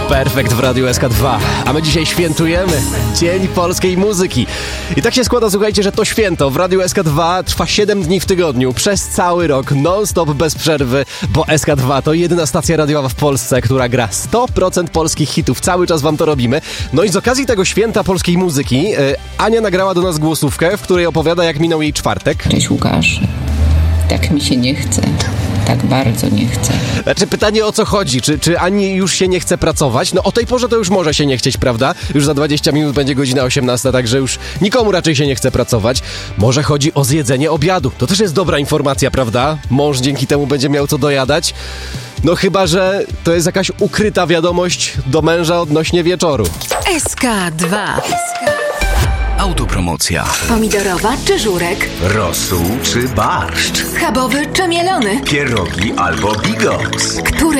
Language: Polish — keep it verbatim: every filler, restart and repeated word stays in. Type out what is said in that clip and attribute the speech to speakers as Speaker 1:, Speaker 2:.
Speaker 1: Perfekt w Radiu S K dwa, a my dzisiaj świętujemy Dzień Polskiej Muzyki. I tak się składa, słuchajcie, że to święto w Radiu S K dwa trwa siedem dni w tygodniu, przez cały rok, non-stop, bez przerwy, bo S K dwa to jedyna stacja radiowa w Polsce, która gra sto procent polskich hitów. Cały czas wam to robimy. No i z okazji tego święta polskiej muzyki yy, Ania nagrała do nas głosówkę, w której opowiada, jak minął jej czwartek.
Speaker 2: Cześć Łukasz, tak mi się nie chce. Tak bardzo nie chcę.
Speaker 1: Znaczy pytanie, o co chodzi? Czy, czy Ani już się nie chce pracować? No o tej porze to już może się nie chcieć, prawda? Już za dwadzieścia minut będzie godzina osiemnasta, także już nikomu raczej się nie chce pracować. Może chodzi o zjedzenie obiadu. To też jest dobra informacja, prawda? Mąż dzięki temu będzie miał co dojadać. No chyba że to jest jakaś ukryta wiadomość do męża odnośnie wieczoru.
Speaker 3: S K dwa.
Speaker 4: Autopromocja.
Speaker 3: Pomidorowa czy żurek?
Speaker 4: Rosół czy barszcz?
Speaker 3: Schabowy czy mielony?
Speaker 4: Pierogi albo bigos?
Speaker 3: Który